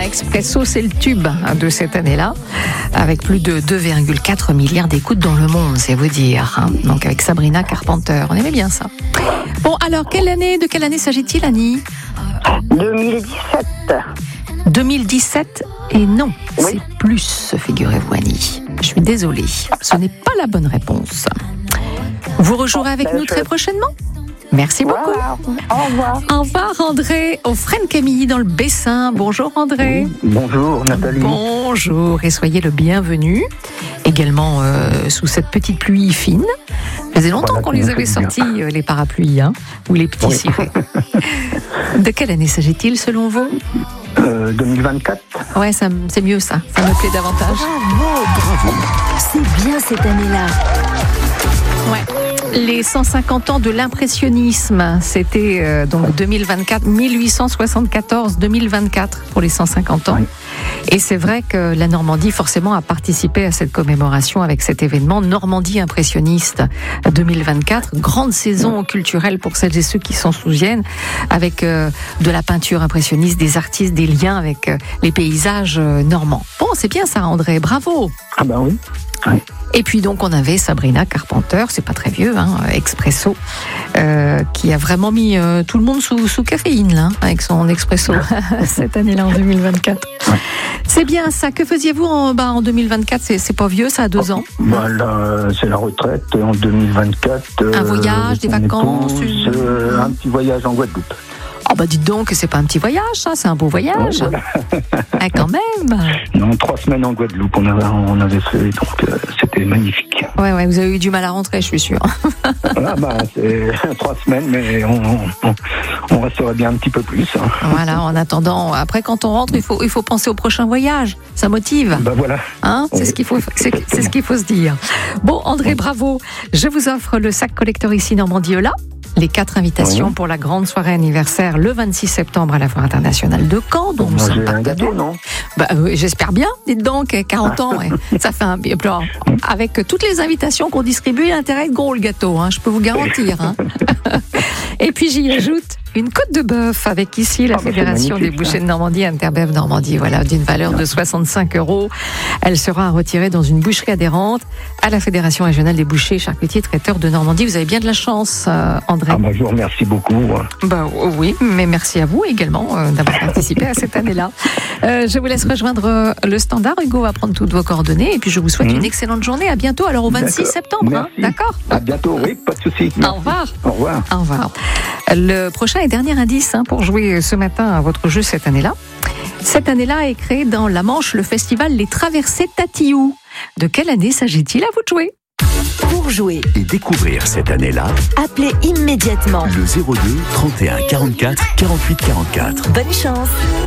Expresso, c'est le tube de cette année-là, avec plus de 2,4 milliards d'écoutes dans le monde, c'est vous dire. Donc avec Sabrina Carpenter, on aimait bien ça. Bon, alors, de quelle année s'agit-il, Annie ? 2017. 2017 et non, Oui. c'est plus, figurez-vous, Annie. Je suis désolée, ce n'est pas la bonne réponse. Vous rejouerez avec nous très prochainement ? Merci beaucoup. Voilà. Au revoir. Au revoir, André, au Fresne Camilly dans le Bessin. Bonjour, André. Oui, bonjour Nathalie. Bonjour et soyez le bienvenu. Également sous cette petite pluie fine. Ça faisait longtemps Voilà, qu'on qui les nous avait fait du sortis, les parapluies, ou les petits cirés. De quelle année s'agit-il selon vous ? 2024. Ouais, c'est mieux ça me plaît davantage. Bravo. C'est bien cette année-là. Ouais. Les 150 ans de l'impressionnisme, c'était donc 2024, 1874-2024 pour les 150 ans. Oui. Et c'est vrai que la Normandie, forcément, a participé à cette commémoration avec cet événement Normandie impressionniste 2024. Grande saison culturelle pour celles et ceux qui s'en souviennent, avec de la peinture impressionniste, des artistes, des liens avec les paysages normands. Bon, c'est bien ça, André, bravo. Ah ben oui. Oui. Et puis donc on avait Sabrina Carpenter, c'est pas très vieux, Expresso, qui a vraiment mis tout le monde sous caféine là, avec son Expresso cette année-là en 2024. C'est bien ça. Que faisiez-vous en 2024 ? C'est pas vieux, ça a 2 ans. Bah, là, c'est la retraite en 2024. Un voyage, des mon vacances, épouse, un petit voyage en Guadeloupe. Oh bah dites donc, c'est pas un petit voyage, ça, c'est un beau voyage. Voilà. Ah, quand même. Non, 3 semaines en Guadeloupe, on avait fait, donc c'était magnifique. Ouais, vous avez eu du mal à rentrer, je suis sûre. Voilà, bah, c'est 3 semaines, mais on resterait bien un petit peu plus. Voilà, en attendant, après quand on rentre, il faut penser au prochain voyage. Ça motive. Bah voilà. C'est ce qu'il faut, c'est ce qu'il faut se dire. Bon, André, bravo. Je vous offre le sac collector ici Normandie-Eula. Les 4 invitations pour la grande soirée anniversaire le 26 septembre à la Foire internationale de Caen. Donc Moi, nous j'ai sommes un gâteau, partenaires. non ? Bah, j'espère bien, dites donc, 40 ans, ouais. Ça fait un... Alors, avec toutes les invitations qu'on distribue, il a intérêt à être gros le gâteau, je peux vous garantir. Et puis j'y ajoute une côte de bœuf avec ici la Fédération des bouchers de Normandie, Interbev Normandie, voilà, d'une valeur de 65 €. Elle sera retirée dans une boucherie adhérente à la Fédération régionale des bouchers, charcutiers, traiteurs de Normandie. Vous avez bien de la chance, André. Ah bah, je vous remercie beaucoup. Bah oui, mais merci à vous également d'avoir participé à cette année-là. Je vous laisse rejoindre le standard. Hugo va prendre toutes vos coordonnées et puis je vous souhaite une excellente journée. À bientôt, alors au 26 septembre. Merci. D'accord ? À bientôt, oui, pas de souci. Au revoir. Au revoir. Au revoir. Le prochain et dernier indice pour jouer ce matin à votre jeu cette année-là. Cette année-là est créé dans la Manche le festival Les Traversées Tatiou. De quelle année s'agit-il ? À vous de jouer. Pour jouer, Et découvrir cette année-là, appelez immédiatement. le 02 31 44 48 44. Bonne chance.